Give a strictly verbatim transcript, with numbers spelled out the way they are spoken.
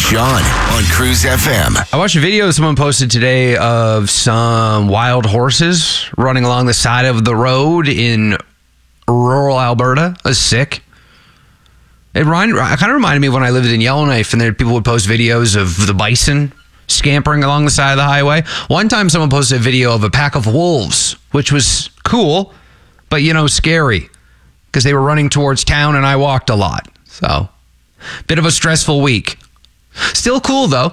Sean on Cruise F M. I watched a video someone posted today of some wild horses running along the side of the road in rural Alberta. That's sick. It, remind, it kind of reminded me of when I lived in Yellowknife, and there people would post videos of the bison scampering along the side of the highway. One time someone posted a video of a pack of wolves, which was cool, but, you know, scary because they were running towards town and I walked a lot. So, bit of a stressful week. Still cool, though.